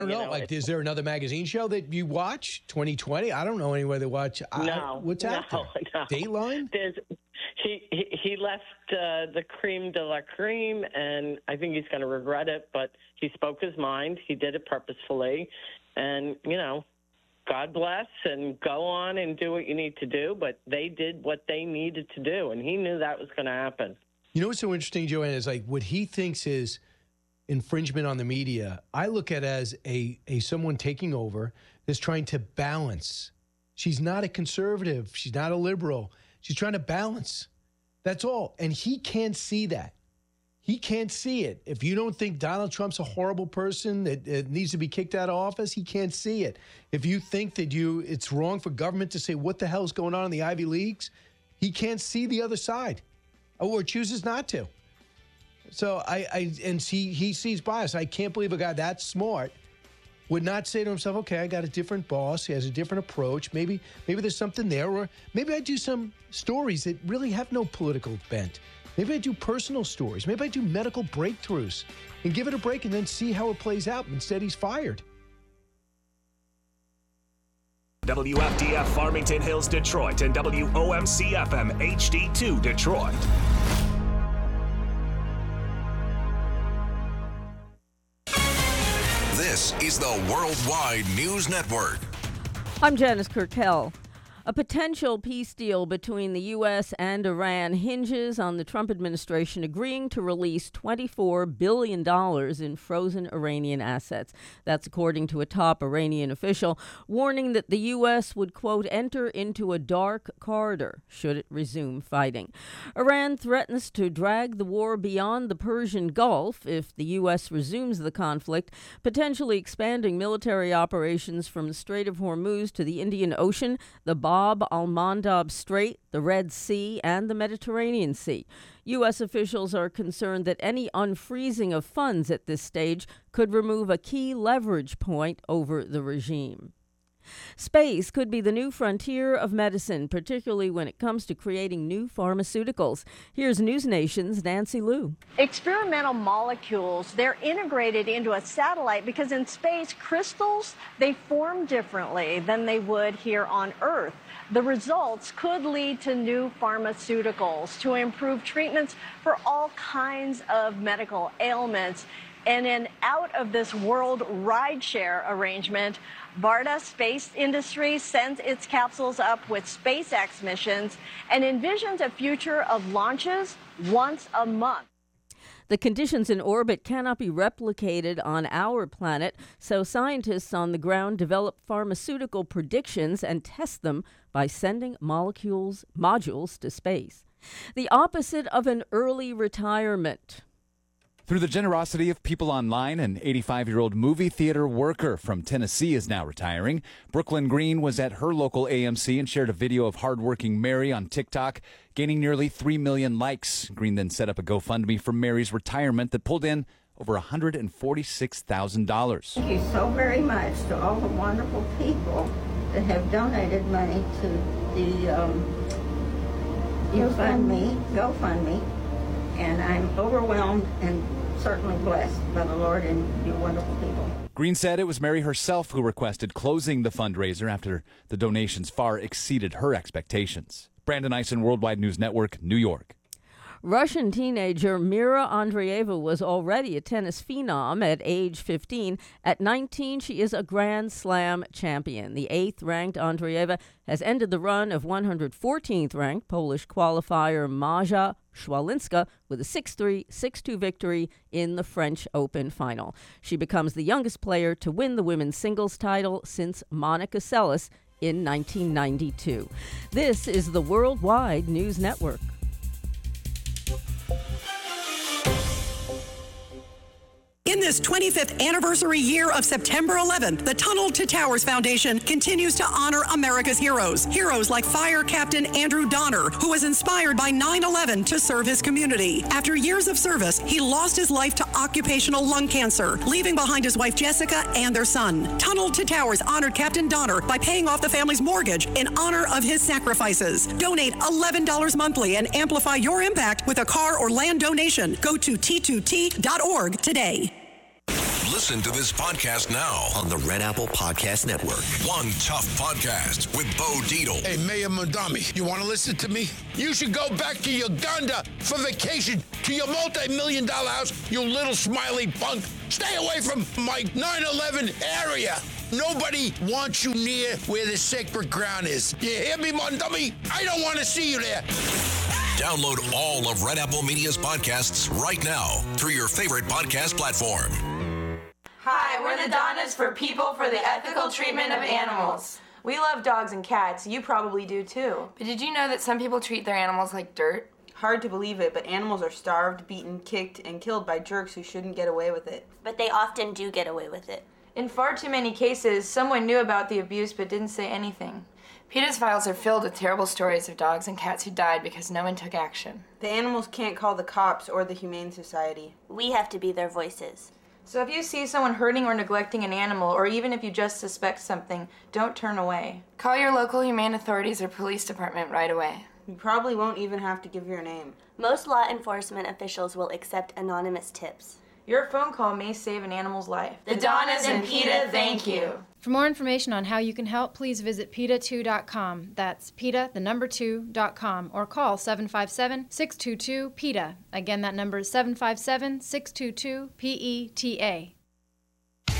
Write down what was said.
I don't know. Like, is there another magazine show that you watch? 2020? I don't know anywhere to watch. What's out there? No. Dateline? He left the cream de la cream, and I think he's going to regret it, but he spoke his mind. He did it purposefully. And, God bless, and go on and do what you need to do. But they did what they needed to do, and he knew that was going to happen. You know what's so interesting, Joanna, is like what he thinks is infringement on the media. I look at it as a someone taking over that's trying to balance. She's not a conservative. She's not a liberal. She's trying to balance. That's all. And he can't see that. He can't see it. If you don't think Donald Trump's a horrible person that needs to be kicked out of office, he can't see it. If you think that it's wrong for government to say what the hell's going on in the Ivy Leagues, he can't see the other side or chooses not to. So he sees bias. I can't believe a guy that smart would not say to himself, okay, I got a different boss. He has a different approach. Maybe there's something there. Or maybe I do some stories that really have no political bent. Maybe I do personal stories. Maybe I do medical breakthroughs and give it a break and then see how it plays out. Instead, he's fired. WFDF Farmington Hills, Detroit, and WOMC-FM HD2 Detroit. This is the Worldwide News Network. I'm Janice Kurtel. A potential peace deal between the U.S. and Iran hinges on the Trump administration agreeing to release $24 billion in frozen Iranian assets. That's according to a top Iranian official, warning that the U.S. would, quote, enter into a dark corridor should it resume fighting. Iran threatens to drag the war beyond the Persian Gulf if the U.S. resumes the conflict, potentially expanding military operations from the Strait of Hormuz to the Indian Ocean, the Bab al-Mandab Strait, the Red Sea, and the Mediterranean Sea. U.S. officials are concerned that any unfreezing of funds at this stage could remove a key leverage point over the regime. Space could be the new frontier of medicine, particularly when it comes to creating new pharmaceuticals. Here's News Nation's Nancy Liu. Experimental molecules, they're integrated into a satellite because in space, crystals, they form differently than they would here on Earth. The results could lead to new pharmaceuticals to improve treatments for all kinds of medical ailments. And an out-of-this-world rideshare arrangement, Varda Space Industries sends its capsules up with SpaceX missions and envisions a future of launches once a month. The conditions in orbit cannot be replicated on our planet, so scientists on the ground develop pharmaceutical predictions and test them by sending modules to space. The opposite of an early retirement. Through the generosity of people online, an 85-year-old movie theater worker from Tennessee is now retiring. Brooklyn Green was at her local AMC and shared a video of hardworking Mary on TikTok, gaining nearly 3 million likes. Green then set up a GoFundMe for Mary's retirement that pulled in over $146,000. Thank you so very much to all the wonderful people that have donated money to the GoFundMe, and I'm overwhelmed and certainly blessed by the Lord and you wonderful people. Green said it was Mary herself who requested closing the fundraiser after the donations far exceeded her expectations. Brandon Eisen, Worldwide News Network, New York. Russian teenager Mira Andreeva was already a tennis phenom at age 15. At 19, she is a Grand Slam champion. The 8th-ranked Andreeva has ended the run of 114th-ranked Polish qualifier Maja Szwalinska with a 6-3, 6-2 victory in the French Open final. She becomes the youngest player to win the women's singles title since Monica Seles in 1992. This is the Worldwide News Network. In this 25th anniversary year of September 11th, the Tunnel to Towers Foundation continues to honor America's heroes. Heroes like Fire Captain Andrew Donner, who was inspired by 9/11 to serve his community. After years of service, he lost his life to occupational lung cancer, leaving behind his wife Jessica and their son. Tunnel to Towers honored Captain Donner by paying off the family's mortgage in honor of his sacrifices. Donate $11 monthly and amplify your impact with a car or land donation. Go to T2T.org today. Listen to this podcast now on the Red Apple Podcast Network. One Tough Podcast with Bo Dietl. Hey, Mayor Mondami, you want to listen to me? You should go back to Uganda for vacation to your multi-million-dollar house, you little smiley punk. Stay away from my 9/11 area. Nobody wants you near where the sacred ground is. You hear me, Mondami? I don't want to see you there. Download all of Red Apple Media's podcasts right now through your favorite podcast platform. Hi, we're the Donnas for People for the Ethical Treatment of Animals. We love dogs and cats. You probably do too. But did you know that some people treat their animals like dirt? Hard to believe it, but animals are starved, beaten, kicked, and killed by jerks who shouldn't get away with it. But they often do get away with it. In far too many cases, someone knew about the abuse but didn't say anything. PETA's files are filled with terrible stories of dogs and cats who died because no one took action. The animals can't call the cops or the Humane Society. We have to be their voices. So if you see someone hurting or neglecting an animal, or even if you just suspect something, don't turn away. Call your local humane authorities or police department right away. You probably won't even have to give your name. Most law enforcement officials will accept anonymous tips. Your phone call may save an animal's life. The Donnas and PETA, thank you. For more information on how you can help, please visit PETA2.com. That's PETA2.com, or call 757-622-PETA. Again, that number is 757-622-PETA.